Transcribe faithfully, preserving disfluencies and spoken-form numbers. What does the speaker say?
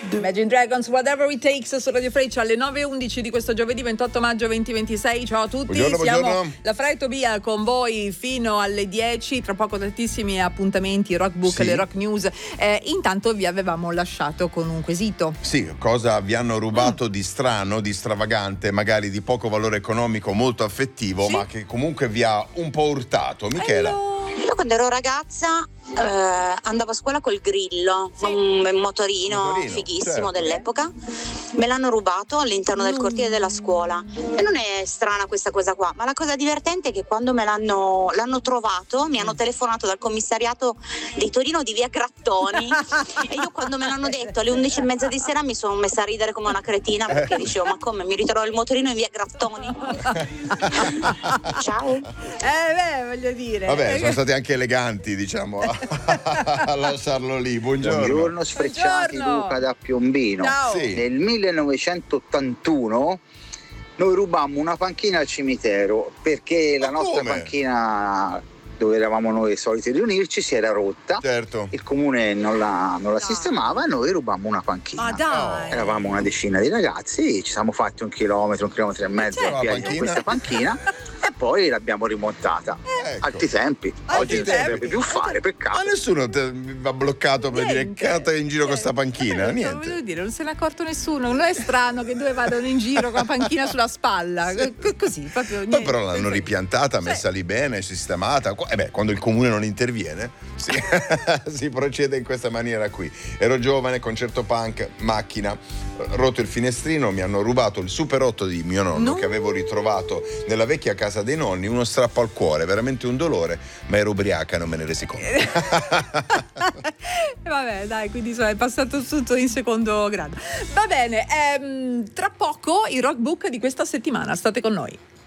Imagine Dragons, Whatever It Takes su Radio Freccia alle nove e undici di questo giovedì ventotto maggio duemilaventisei. Ciao a tutti, buongiorno, siamo buongiorno. la Fra e Tobia con voi fino alle dieci, tra poco tantissimi appuntamenti, Rock Book, sì. le Rock News. Eh, intanto vi avevamo lasciato con un quesito. Sì, cosa vi hanno rubato mm. di strano, di stravagante, magari di poco valore economico, molto affettivo, sì. ma che comunque vi ha un po' urtato? Michela. Hello. Io quando ero ragazza eh, andavo a scuola col Grillo, sì. un, un motorino, motorino fighissimo certo. dell'epoca. Me l'hanno rubato all'interno del cortile della scuola e non è strana questa cosa qua, ma la cosa divertente è che quando me l'hanno, l'hanno trovato mi hanno telefonato dal commissariato di Torino di via Grattoni e io quando me l'hanno detto alle undici e mezza di sera mi sono messa a ridere come una cretina perché dicevo ma come mi ritrovo il motorino in via Grattoni. Ciao. Eh beh, voglio dire. Vabbè, sono stati anche eleganti, diciamo, a lasciarlo lì. Buongiorno. Buongiorno, sfrecciati. Buongiorno. Luca da Piombino. Ciao. Sì. Nel millenovecentottantuno noi rubammo una panchina al cimitero perché Ma la nostra come? panchina dove eravamo noi soliti riunirci si era rotta. Certo. Il comune non la, non la sistemava e noi rubammo una panchina. Ma dai. Eravamo una decina di ragazzi, ci siamo fatti un chilometro, un chilometro e mezzo certo. a piedi con questa panchina e poi l'abbiamo rimontata. Ecco. Alti tempi. Alti Oggi non si tempi. dovrebbe più fare, peccato. Ma nessuno ti va bloccato per Niente. dire cata in giro con sta panchina? Eh, Niente. Voglio dire, non se n'è accorto nessuno. Non è strano che due vadano in giro con la panchina sulla spalla. Sì. C- così, proprio Poi niente. però l'hanno ripiantata, messa lì bene, sistemata. E beh, quando il comune non interviene, si, si procede in questa maniera qui. Ero giovane, concerto punk, macchina, rotto il finestrino, mi hanno rubato il Super otto di mio nonno No. che avevo ritrovato nella vecchia casa dei nonni, uno strappo al cuore, veramente un dolore, ma ero ubriaca, non me ne resi conto. Vabbè, dai, quindi insomma, è passato tutto in secondo grado. Va bene, ehm, tra poco il Rock Book di questa settimana. State con noi.